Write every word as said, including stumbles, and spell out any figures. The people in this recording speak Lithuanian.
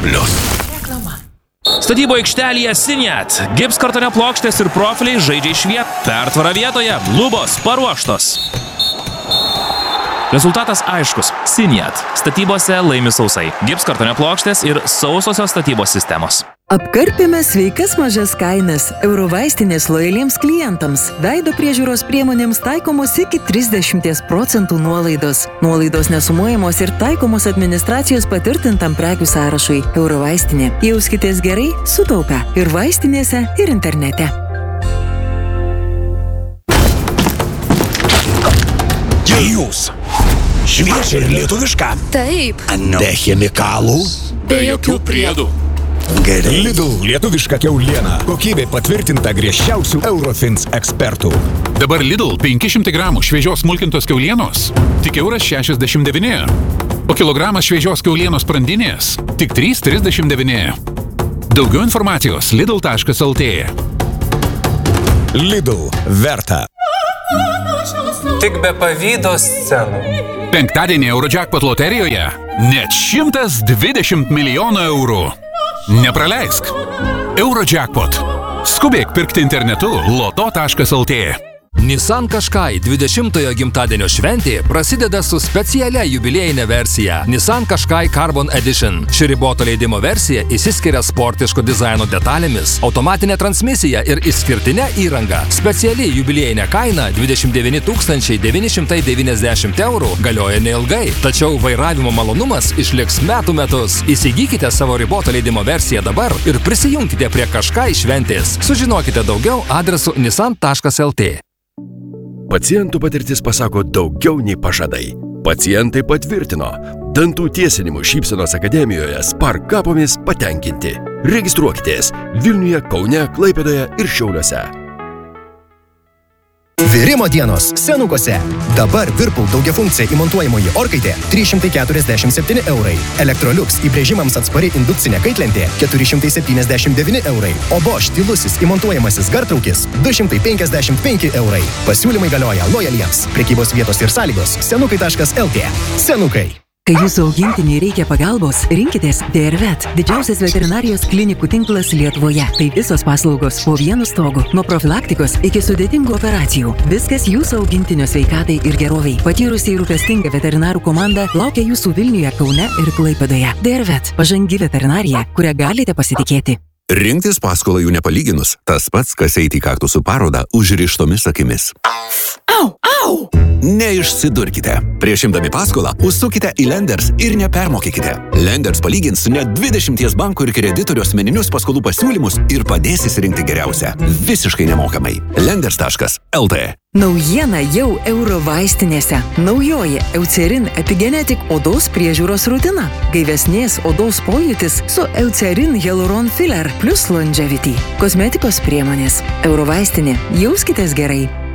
Plius. Statybo aikštelėje Siniat. Gipskartonio plokštės ir profiliai žaidžia išviet. Pertvara vietoje. Lubos paruoštos. Rezultatas aiškus. Siniat. Statybose laimi sausai. Gipskartonio plokštės ir sausosios statybos sistemos. Apkarpėme sveikas mažas kainas. Eurovaistinės lojaliems klientams. Veido priežiūros priemonėms taikomos iki trisdešimt procentų nuolaidos. Nuolaidos nesumuojamos ir taikomos administracijos patvirtintam prekių sąrašui. Eurovaistinė. Jauskitės gerai, sutaupę. Ir vaistinėse, ir internete. Jūs. Šviežia ir lietuviška. Taip. Be chemikalų. Be jokių priedų. Gerai. Lidl lietuviška kiauliena. Kokybė patvirtinta griežčiausių Eurofins ekspertų. Dabar Lidl penki šimtai gramų šviežios smulkintos kiaulienos tik euras šešiasdešimt devyni. O kilogramas šviežios kiaulienos sprandinės tik trys trisdešimt devyni. Daugiau informacijos lidl taškas lt. Lidl verta. Tik be pavydo scenų. Penktadienį Eurojackpot loterijoje net šimtas dvidešimt milijonų eurų. Nepraleisk. Eurojackpot. Skubėk pirkti internetu loto taškas lt. Nissan Qashqai dvidešimtojo gimtadienio šventė prasideda su specialia jubiliejinė versija Nissan Qashqai Carbon Edition. Ši riboto leidimo versija išsiskiria sportiško dizaino detalėmis, automatinė transmisija ir išskirtinė įranga. Speciali jubiliejinė kaina dvidešimt devyni tūkstančiai devyni šimtai devyniasdešimt eurų galioja neilgai, tačiau vairavimo malonumas išliks metų metus. Įsigykite savo riboto leidimo versiją dabar ir prisijungkite prie Qashqai šventės. Sužinokite daugiau adresu nissan taškas lt. Pacientų patirtis pasako daugiau nei pažadai. Pacientai patvirtino. Dantų tiesinimo šypsenos akademijoje Spark kapomis patenkinti. Registruokitės Vilniuje, Kaune, Klaipėdoje ir Šiauliuose. Virimo dienos Senukose. Dabar Whirlpool daugiafunkcija įmontuojamoji orkaitė trys šimtai keturiasdešimt septyni eurai. Electrolux įbrėžimams atspari indukcinė kaitlentė keturi šimtai septyniasdešimt devyni eurai. O Bosch tylusis įmontuojamasis gartraukis du šimtai penkiasdešimt penki eurai. Pasiūlymai galioja lojaliems. Prekybos vietos ir sąlygos senukai taškas lt. Senukai. Kai jūsų augintiniui reikia pagalbos, rinkitės D R Vet, didžiausias veterinarijos klinikų tinklas Lietuvoje. Tai visos paslaugos po vienu stogu, nuo profilaktikos iki sudėtingų operacijų. Viskas jūsų augintinio sveikatai ir geroviai. Patyrusiai rūpestinga veterinarų komanda laukia jūsų Vilniuje, Kaune ir Klaipėdoje. D R Vet – pažangi veterinarija, kurią galite pasitikėti. Rinktis paskolą jų nepalyginus, tas pats, kas eiti į kaktusų parodą užrištomis akimis. Au, au! Neišsidurkite. Prieš imdami paskolą užsukite į Lenders ir nepermokykite. Lenders palygins net dvidešimties bankų ir kreditorių asmeninius paskolų pasiūlymus ir padės įsirinkti geriausią. Visiškai nemokamai. Lenders taškas lt. Naujiena jau Eurovaistinėse. Naujoji Eucerin Epigenetic odos priežiūros rutina. Gaivesnės odos pojūtis su Eucerin Hyaluron Filler plus Longevity. Kosmetikos priemonės. Eurovaistinė. Jauskitės gerai.